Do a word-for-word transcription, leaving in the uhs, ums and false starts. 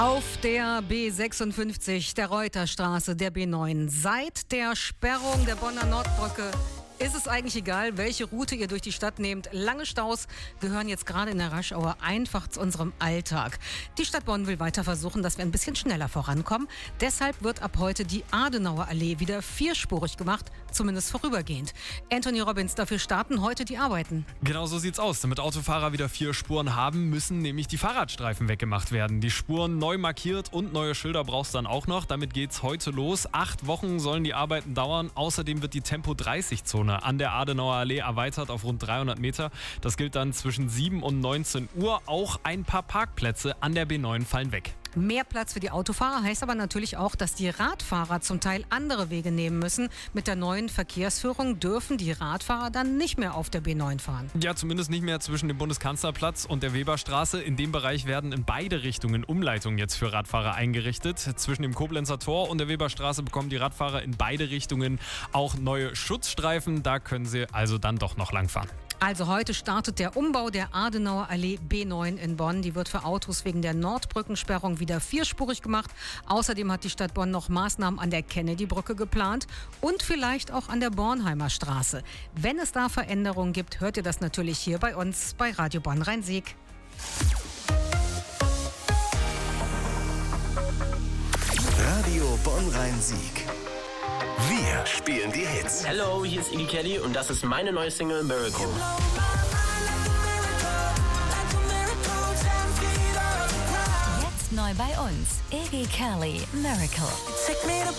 Auf der B sechsundfünfzig, der Reuterstraße, der B neun. Seit der Sperrung der Bonner Nordbrücke ist es eigentlich egal, welche Route ihr durch die Stadt nehmt. Lange Staus gehören jetzt gerade in der Rush-Hour einfach zu unserem Alltag. Die Stadt Bonn will weiter versuchen, dass wir ein bisschen schneller vorankommen. Deshalb wird ab heute die Adenauer Allee wieder vierspurig gemacht, zumindest vorübergehend. Anthony Robbins, dafür starten heute die Arbeiten. Genau so sieht's aus. Damit Autofahrer wieder vier Spuren haben, müssen nämlich die Fahrradstreifen weggemacht werden. Die Spuren neu markiert und neue Schilder brauchst dann auch noch. Damit geht's heute los. Acht Wochen sollen die Arbeiten dauern. Außerdem wird die Tempo dreißig Zone an der Adenauer Allee erweitert auf rund dreihundert Meter. Das gilt dann zwischen sieben und neunzehn Uhr. Auch ein paar Parkplätze an der B neun fallen weg. Mehr Platz für die Autofahrer heißt aber natürlich auch, dass die Radfahrer zum Teil andere Wege nehmen müssen. Mit der neuen Verkehrsführung dürfen die Radfahrer dann nicht mehr auf der B neun fahren. Ja, zumindest nicht mehr zwischen dem Bundeskanzlerplatz und der Weberstraße. In dem Bereich werden in beide Richtungen Umleitungen jetzt für Radfahrer eingerichtet. Zwischen dem Koblenzer Tor und der Weberstraße bekommen die Radfahrer in beide Richtungen auch neue Schutzstreifen. Da können sie also dann doch noch langfahren. Also heute startet der Umbau der Adenauer Allee B neun in Bonn. Die wird für Autos wegen der Nordbrückensperrung wieder vierspurig gemacht. Außerdem hat die Stadt Bonn noch Maßnahmen an der Kennedy-Brücke geplant und vielleicht auch an der Bornheimer Straße. Wenn es da Veränderungen gibt, hört ihr das natürlich hier bei uns bei Radio Bonn Rhein-Sieg. Radio Bonn Rhein-Sieg. Wir spielen die Hits. Hello, hier ist Iggy Kelly und das ist meine neue Single Miracle. Jetzt neu bei uns, Iggy Kelly, Miracle.